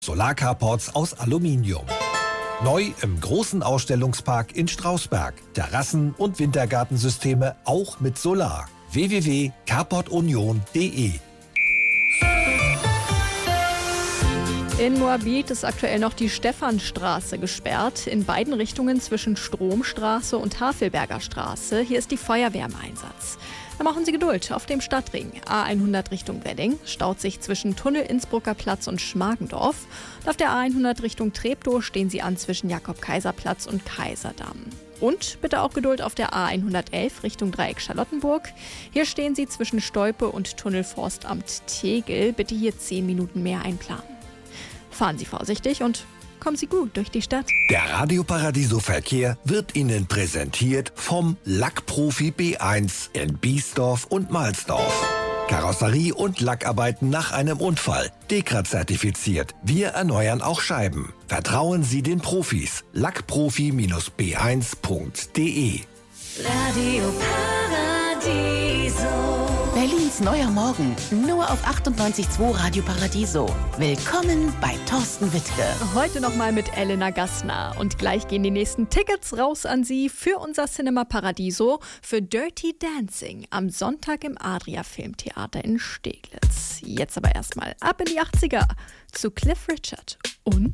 Solarcarports aus Aluminium. Neu im großen Ausstellungspark in Strausberg. Terrassen- und Wintergartensysteme auch mit Solar. www.carportunion.de. In Moabit ist aktuell noch die Stephanstraße gesperrt, in beiden Richtungen zwischen Stromstraße und Havelberger Straße. Hier ist die Feuerwehr im Einsatz. Da machen Sie Geduld auf dem Stadtring. A100 Richtung Wedding staut sich zwischen Tunnel Innsbrucker Platz und Schmargendorf. Und auf der A100 Richtung Treptow stehen Sie an zwischen Jakob-Kaiser-Platz und Kaiserdamm. Und bitte auch Geduld auf der A111 Richtung Dreieck Charlottenburg. Hier stehen Sie zwischen Stolpe und Tunnelforstamt Tegel. Bitte hier 10 Minuten mehr einplanen. Fahren Sie vorsichtig und kommen Sie gut durch die Stadt. Der Radio Paradiso Verkehr wird Ihnen präsentiert vom Lackprofi B1 in Biesdorf und Mahlsdorf. Karosserie und Lackarbeiten nach einem Unfall. DEKRA zertifiziert. Wir erneuern auch Scheiben. Vertrauen Sie den Profis. Lackprofi-b1.de. Radio Paradiso. Berlins neuer Morgen, nur auf 98.2 Radio Paradiso. Willkommen bei Thorsten Wittke. Heute nochmal mit Elena Gassner. Und gleich gehen die nächsten Tickets raus an Sie für unser Cinema Paradiso für Dirty Dancing am Sonntag im Adria Filmtheater in Steglitz. Jetzt aber erstmal ab in die 80er zu Cliff Richard und